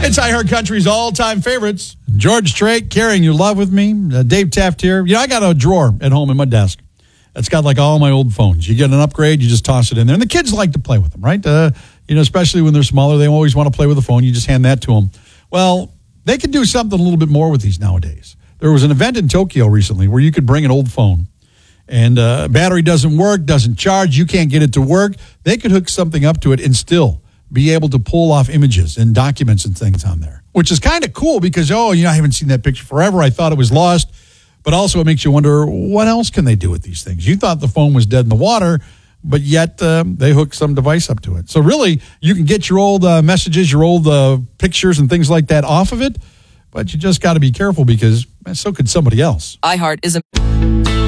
It's iHeart Country's all-time favorites. George Strait, Carrying Your Love With Me. Dave Taft here. I got a drawer at home in my desk. It's got like all my old phones. You get an upgrade, you just toss it in there. And the kids like to play with them, right? Especially when they're smaller, they always want to play with the phone. You just hand that to them. Well, they can do something a little bit more with these nowadays. There was an event in Tokyo recently where you could bring an old phone and battery doesn't work, doesn't charge, you can't get it to work. They could hook something up to it and still be able to pull off images and documents and things on there, which is kind of cool because, I haven't seen that picture forever. I thought it was lost. But also it makes you wonder, what else can they do with these things? You thought the phone was dead in the water, but yet they hook some device up to it. So really, you can get your old messages, your old pictures and things like that off of it, but you just got to be careful because so could somebody else. iHeart is a...